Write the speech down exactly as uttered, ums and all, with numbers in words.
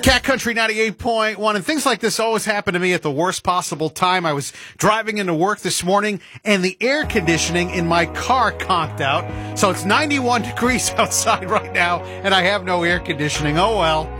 Cat Country ninety-eight point one, and things like this always happen to me at the worst possible time. I was driving into work this morning, and the air conditioning in my car conked out. So it's ninety-one degrees outside right now, and I have no air conditioning. Oh, well.